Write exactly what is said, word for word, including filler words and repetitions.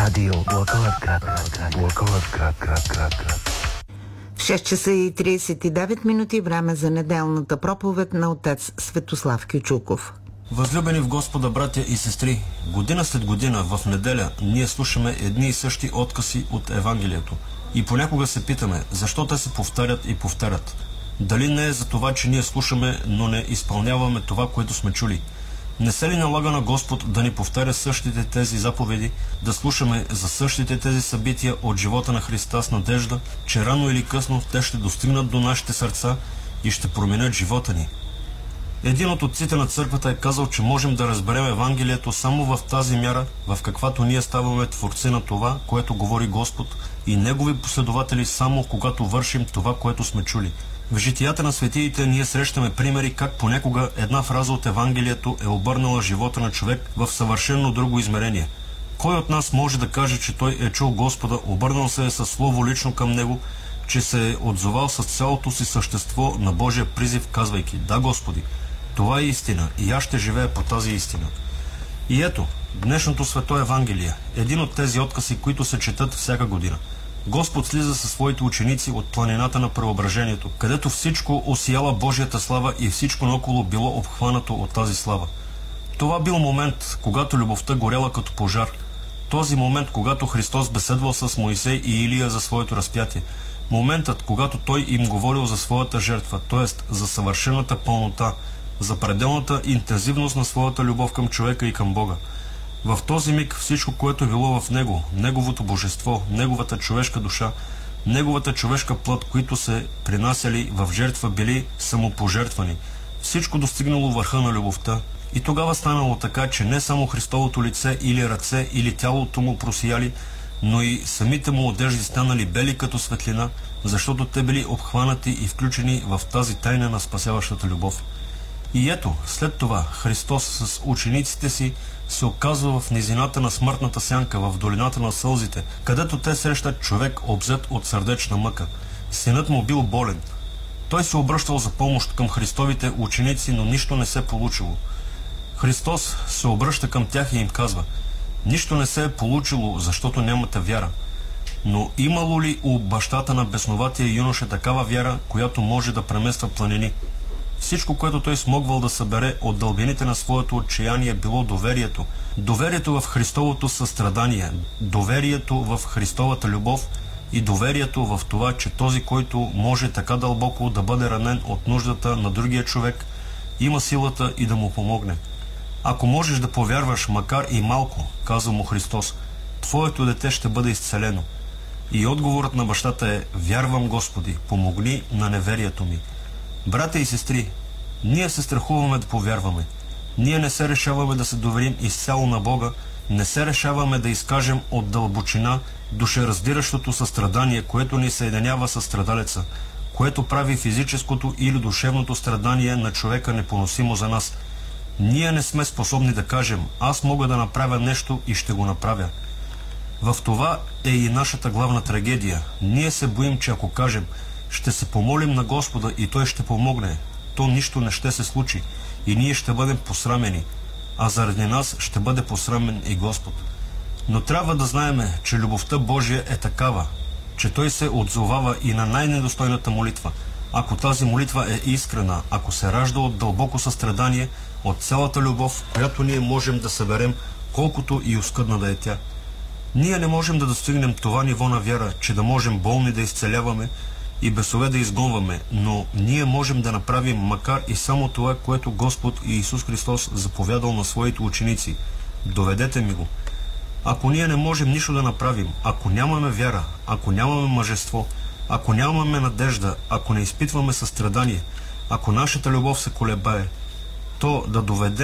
Радио Благоевград. Благоевград, град, град, град. В шест часа и тридесет и девет минути време за неделната проповед на отец Светослав Кючуков. Възлюбени в Господа, братя и сестри, година след година в неделя ние слушаме едни и същи откази от Евангелието. И понякога се питаме, защо те се повтарят и повтарят. Дали не е за това, че ние слушаме, но не изпълняваме това, което сме чули? Не се ли налага на Господ да ни повтаря същите тези заповеди, да слушаме за същите тези събития от живота на Христа с надежда, че рано или късно те ще достигнат до нашите сърца и ще променят живота ни? Един от отците на църквата е казал, че можем да разберем Евангелието само в тази мяра, в каквато ние ставаме творци на това, което говори Господ, и Негови последователи само когато вършим това, което сме чули. В житията на светиите ние срещаме примери как понякога една фраза от Евангелието е обърнала живота на човек в съвършено друго измерение. Кой от нас може да каже, че той е чул Господа, обърнал се е със слово лично към него, че се е отзовал с цялото си същество на Божия призив, казвайки: „Да, Господи, това е истина и аз ще живея по тази истина“. И ето, днешното свето Евангелие, един от тези откази, които се четат всяка година. Господ слиза със своите ученици от планината на преображението, където всичко осияла Божията слава и всичко наоколо било обхванато от тази слава. Това бил момент, когато любовта горела като пожар. Този момент, когато Христос беседвал с Моисей и Илия за своето разпятие. Моментът, когато Той им говорил за своята жертва, т.е. за съвършената пълнота, за пределната интензивност на своята любов към човека и към Бога. В този миг всичко, което е било в Него, Неговото божество, Неговата човешка душа, Неговата човешка плът, които се принасяли в жертва, били самопожертвани. Всичко достигнало върха на любовта. И тогава станало така, че не само Христовото лице или ръце или тялото му просияли, но и самите му одежди станали бели като светлина, защото те били обхванати и включени в тази тайна на спасяващата любов. И ето, след това Христос с учениците си се оказва в низината на смъртната сянка, в долината на сълзите, където те срещат човек, обзет от сърдечна мъка. Синът му бил болен. Той се обръщал за помощ към Христовите ученици, но нищо не се получило. Христос се обръща към тях и им казва: „Нищо не се е получило, защото нямате вяра. Но имало ли у бащата на бесноватия юноша такава вяра, която може да премества планини?“ Всичко, което той смогвал да събере от дълбините на своето отчаяние, било доверието. Доверието в Христовото състрадание, доверието в Христовата любов и доверието в това, че този, който може така дълбоко да бъде ранен от нуждата на другия човек, има силата и да му помогне. „Ако можеш да повярваш, макар и малко“, казва му Христос, „твоето дете ще бъде изцелено“. И отговорът на бащата е: „Вярвам, Господи, помогни на неверието ми“. Братя и сестри, ние се страхуваме да повярваме. Ние не се решаваме да се доверим изцяло на Бога, не се решаваме да изкажем от дълбочина душераздиращото състрадание, което ни съединява със страдалеца, което прави физическото или душевното страдание на човека непоносимо за нас. Ние не сме способни да кажем: „Аз мога да направя нещо и ще го направя“. В това е и нашата главна трагедия. Ние се боим, че ако кажем: „Ще се помолим на Господа и Той ще помогне“, то нищо не ще се случи и ние ще бъдем посрамени, а заради нас ще бъде посрамен и Господ. Но трябва да знаеме, че любовта Божия е такава, че Той се отзовава и на най-недостойната молитва. Ако тази молитва е искрена, ако се ражда от дълбоко състрадание, от цялата любов, която ние можем да съберем, колкото и оскъдна да е тя. Ние не можем да достигнем това ниво на вяра, че да можем болни да изцеляваме и бесове да изгонваме, но ние можем да направим макар и само това, което Господ и Исус Христос заповядал на своите ученици: „Доведете ми го“. Ако ние не можем нищо да направим, ако нямаме вяра, ако нямаме мъжество, ако нямаме надежда, ако не изпитваме състрадание, ако нашата любов се колебае, то да доведем